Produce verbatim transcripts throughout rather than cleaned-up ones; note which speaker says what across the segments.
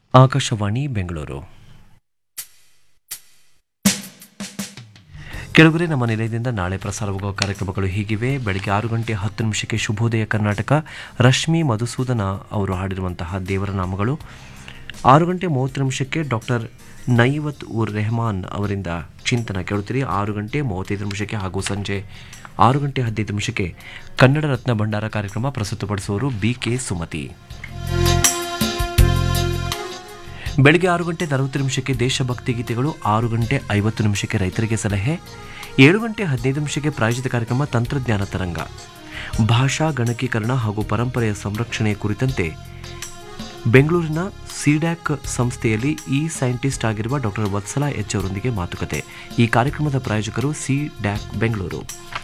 Speaker 1: ಆಕಾಶವಾಣಿ ಬೆಂಗಳೂರು. ಕೆಳಗರೆ ನಮ್ಮ ನಿಲಯದಿಂದ ನಾಳೆ ಪ್ರಸಾರವಾಗುವ ಕಾರ್ಯಕ್ರಮಗಳು ಹೀಗಿವೆ. ಬೆಳಗ್ಗೆ ಆರು ಗಂಟೆ ಹತ್ತು ನಿಮಿಷಕ್ಕೆ ಶುಭೋದಯ ಕರ್ನಾಟಕ, ರಶ್ಮಿ ಮಧುಸೂದನ ಅವರು ಹಾಡಿರುವಂತಹ ದೇವರ ನಾಮಗಳು. ಆರು ಗಂಟೆ ಮೂವತ್ತು ನಿಮಿಷಕ್ಕೆ ಡಾಕ್ಟರ್ ನೈವತ್ ಉರ್ ರೆಹಮಾನ್ ಅವರಿಂದ ಚಿಂತನ ಕೇಳುತ್ತೀರಿ. ಆರು ಗಂಟೆ ಮೂವತ್ತೈದು ನಿಮಿಷಕ್ಕೆ ಹಾಗೂ ಸಂಜೆ ಆರು ಗಂಟೆ ಹದಿನೈದು ನಿಮಿಷಕ್ಕೆ ಕನ್ನಡ ರತ್ನ ಭಂಡಾರ ಕಾರ್ಯಕ್ರಮ ಪ್ರಸ್ತುತಪಡಿಸುವವರು ಬಿ ಕೆ ಸುಮತಿ. ಬೆಳಗ್ಗೆ ಆರು ಗಂಟೆ ನಲವತ್ತು ನಿಮಿಷಕ್ಕೆ ದೇಶಭಕ್ತಿ ಗೀತೆಗಳು, ಆರು ಗಂಟೆ ಐವತ್ತು ನಿಮಿಷಕ್ಕೆ ರೈತರಿಗೆ ಸಲಹೆ, ಏಳು ಗಂಟೆ ಹದಿನೈದು ನಿಮಿಷಕ್ಕೆ ಪ್ರಾಯೋಜಿತ ಕಾರ್ಯಕ್ರಮ ತಂತ್ರಜ್ಞಾನ ತರಂಗ, ಭಾಷಾ ಗಣಕೀಕರಣ ಹಾಗೂ ಪರಂಪರೆಯ ಸಂರಕ್ಷಣೆ ಕುರಿತಂತೆ ಬೆಂಗಳೂರಿನ ಸಿಡ್ಯಾಕ್ ಸಂಸ್ಥೆಯಲ್ಲಿ ಇ ಸೈಂಟಿಸ್ಟ್ ಆಗಿರುವ ಡಾಕ್ಟರ್ ವತ್ಸಲಾ ಎಚ್ ಅವರೊಂದಿಗೆ ಮಾತುಕತೆ. ಈ ಕಾರ್ಯಕ್ರಮದ ಪ್ರಾಯೋಜಕರು ಸಿಡ್ಯಾಕ್ ಬೆಂಗಳೂರು.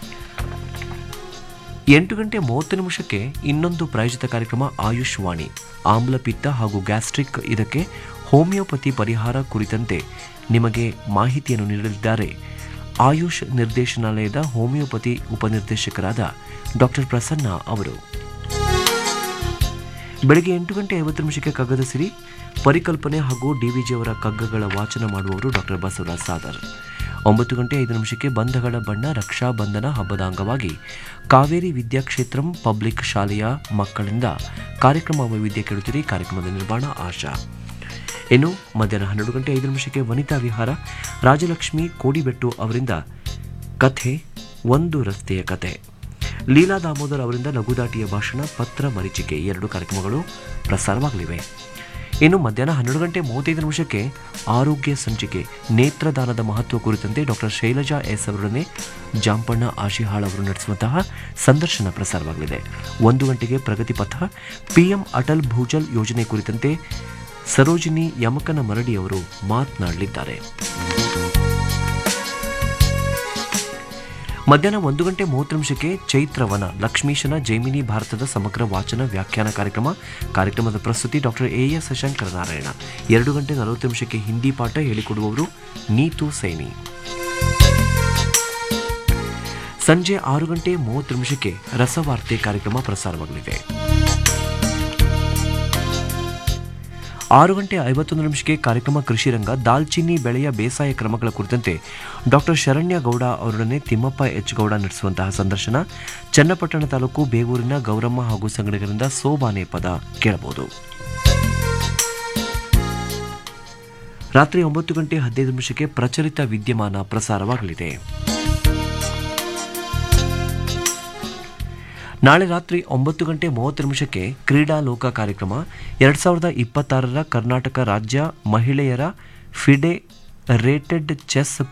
Speaker 1: ಎಂಟು ಗಂಟೆ ಮೂವತ್ತು ನಿಮಿಷಕ್ಕೆ ಇನ್ನೊಂದು ಪ್ರಾಯೋಜಿತ ಕಾರ್ಯಕ್ರಮ ಆಯುಷ್ ವಾಣಿ, ಆಮ್ಲಪಿತ್ತ ಹಾಗೂ ಗ್ಯಾಸ್ಟ್ರಿಕ್, ಇದಕ್ಕೆ ಹೋಮಿಯೋಪತಿ ಪರಿಹಾರ ಕುರಿತಂತೆ ನಿಮಗೆ ಮಾಹಿತಿಯನ್ನು ನೀಡಲಿದ್ದಾರೆ ಆಯುಷ್ ನಿರ್ದೇಶನಾಲಯದ ಹೋಮಿಯೋಪತಿ ಉಪನಿರ್ದೇಶಕರಾದ ಡಾಕ್ಟರ್ ಪ್ರಸನ್ನ ಅವರು. ಬೆಳಗ್ಗೆ ಎಂಟು ಗಂಟೆ ಐವತ್ತು ನಿಮಿಷಕ್ಕೆ ಕಗ್ಗದ ಸಿರಿ, ಪರಿಕಲ್ಪನೆ ಹಾಗೂ ಡಿವಿಜಿಯವರ ಕಗ್ಗಗಳ ವಾಚನ ಮಾಡುವವರು ಡಾಕ್ಟರ್ ಬಸವರಾಜ್ ಸಾದರ್. ಒಂಬತ್ತು ಗಂಟೆ ಐದು ನಿಮಿಷಕ್ಕೆ ಬಂಧಗಳ ಬಣ್ಣ, ರಕ್ಷಾ ಬಂಧನ ಹಬ್ಬದ ಅಂಗವಾಗಿ ಕಾವೇರಿ ವಿದ್ಯಾಕ್ಷೇತ್ರಂ ಪಬ್ಲಿಕ್ ಶಾಲೆಯ ಮಕ್ಕಳಿಂದ ಕಾರ್ಯಕ್ರಮ ವೈವಿಧ್ಯ ಕೇಳುತ್ತೀರಿ. ಕಾರ್ಯಕ್ರಮದ ನಿರ್ಮಾಣ ಆಶಾ. ಇನ್ನು ಮಧ್ಯಾಹ್ನ ಹನ್ನೆರಡು ಗಂಟೆ ಐದು ನಿಮಿಷಕ್ಕೆ ವನಿತಾ ವಿಹಾರ, ರಾಜಲಕ್ಷ್ಮಿ ಕೋಡಿಬೆಟ್ಟು ಅವರಿಂದ ಕಥೆ ಒಂದು ರಸ್ತೆಯ ಕಥೆ, ಲೀಲಾ ದಾಮೋದರ್ ಅವರಿಂದ ಲಘುದಾಟಿಯ ಭಾಷಣ, ಪತ್ರ ಮರೀಚಿಕೆ, ಎರಡು ಕಾರ್ಯಕ್ರಮಗಳು ಪ್ರಸಾರವಾಗಲಿವೆ. ಇನ್ನು ಮಧ್ಯಾಹ್ನ ಹನ್ನೆರಡು ಗಂಟೆ ಮೂವತ್ತೈದು ನಿಮಿಷಕ್ಕೆ ಆರೋಗ್ಯ ಸಂಚಿಕೆ, ನೇತ್ರದಾನದ ಮಹತ್ವ ಕುರಿತಂತೆ ಡಾಕ್ಟರ್ ಶೈಲಜಾ ಎಸ್ ಅವರೊಡನೆ ಜಾಂಪಣ್ಣ ಆಶಿಹಾಳ್ ಅವರು ನಡೆಸುವಂತಹ ಸಂದರ್ಶನ ಪ್ರಸಾರವಾಗಲಿದೆ. ಒಂದು ಗಂಟೆಗೆ ಪ್ರಗತಿ ಪಥ, ಪಿಎಂ ಅಟಲ್ ಭೂಜಲ್ ಯೋಜನೆ ಕುರಿತಂತೆ ಸರೋಜಿನಿ ಯಮಕನ ಮರಡಿ ಅವರು ಮಾತನಾಡಲಿದ್ದಾರೆ. ಮಧ್ಯಾಹ್ನ ಒಂದು ಗಂಟೆ ಮೂವತ್ತು ನಿಮಿಷಕ್ಕೆ ಚೈತ್ರವನ, ಲಕ್ಷ್ಮೀಶನ ಜೈಮಿನಿ ಭಾರತದ ಸಮಗ್ರ ವಾಚನ ವ್ಯಾಖ್ಯಾನ ಕಾರ್ಯಕ್ರಮ. ಕಾರ್ಯಕ್ರಮದ ಪ್ರಸ್ತುತಿ doctor A S Shankara Narayana. ಎರಡು ಗಂಟೆ ನಲವತ್ತು ನಿಮಿಷಕ್ಕೆ ಹಿಂದಿ ಪಾಠ ಹೇಳಿಕೊಡುವವರು ನೀತು ಸೈನಿ. ಸಂಜೆ ಆರು ಗಂಟೆ ಮೂವತ್ತು ನಿಮಿಷಕ್ಕೆ ರಸವಾರ್ತೆ ಕಾರ್ಯಕ್ರಮ ಪ್ರಸಾರವಾಗಲಿದೆ. ಆರು ಗಂಟೆ ಐವತ್ತೊಂದು ನಿಮಿಷಕ್ಕೆ ಕಾರ್ಯಕ್ರಮ ಕೃಷಿ ರಂಗ, ದಾಲ್ಚಿನ್ನಿ ಬೆಳೆಯ ಬೇಸಾಯ ಕ್ರಮಗಳ ಕುರಿತಂತೆ ಡಾಕ್ಟರ್ ಶರಣ್ಯ ಗೌಡ ಅವರೊಡನೆ ತಿಮ್ಮಪ್ಪ ಎಚ್ ಗೌಡ ನಡೆಸುವಂತಹ ಸಂದರ್ಶನ. ಚನ್ನಪಟ್ಟಣ ತಾಲೂಕು ಬೇಗೂರಿನ ಗೌರಮ್ಮ ಹಾಗೂ ಸಂಗಡಿಗರಿಂದ ಸೋಬಾನೆ ಪದ ಕೇಳಬಹುದು. ರಾತ್ರಿ ಒಂಬತ್ತು ಗಂಟೆ ಹದಿನೈದು ನಿಮಿಷಕ್ಕೆ ಪ್ರಚಲಿತ ವಿದ್ಯಮಾನ ಪ್ರಸಾರವಾಗಲಿದೆ. ನಾಳೆ ರಾತ್ರಿ ಒಂಬತ್ತು ಗಂಟೆ ಮೂವತ್ತು ನಿಮಿಷಕ್ಕೆ ಕ್ರೀಡಾ ಲೋಕ ಕಾರ್ಯಕ್ರಮ, ಎರಡ್ ಸಾವಿರದ ಇಪ್ಪತ್ತಾರರ ಕರ್ನಾಟಕ ರಾಜ್ಯ ಮಹಿಳೆಯರ ಫಿಡೆ ರೇಟೆಡ್ ಚೆಸ್